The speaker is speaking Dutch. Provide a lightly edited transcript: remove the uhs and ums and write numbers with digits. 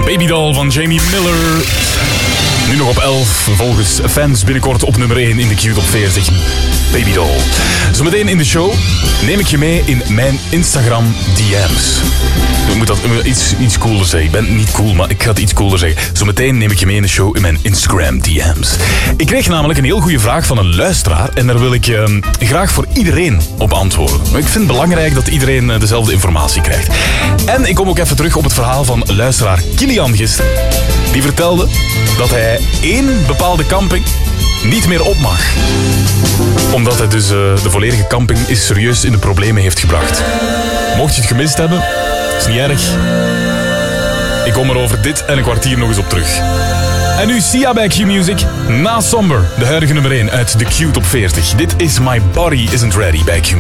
Baby Doll van Jamie Miller. Nu nog op 11, volgens fans binnenkort op nummer 1 in de Q-top 40. Baby Doll. Zometeen in de show neem ik je mee in mijn Instagram DM's. Ik moet dat iets cooler zeggen. Ik ben niet cool, maar ik ga het iets cooler zeggen. Zometeen neem ik je mee in de show in mijn Instagram DM's. Ik kreeg namelijk een heel goede vraag van een luisteraar en daar wil ik graag voor iedereen op antwoorden. Ik vind het belangrijk dat iedereen dezelfde informatie krijgt. En ik kom ook even terug op het verhaal van luisteraar Kilian gisteren. Die vertelde dat hij één bepaalde camping niet meer op mag. Omdat hij dus de volledige camping is serieus in de problemen heeft gebracht. Mocht je het gemist hebben, is niet erg. Ik kom er over dit en een kwartier nog eens op terug. En nu Sia bij Q-Music na Somber, de huidige nummer 1 uit de Q-top 40. Dit is My Body Isn't Ready bij Q.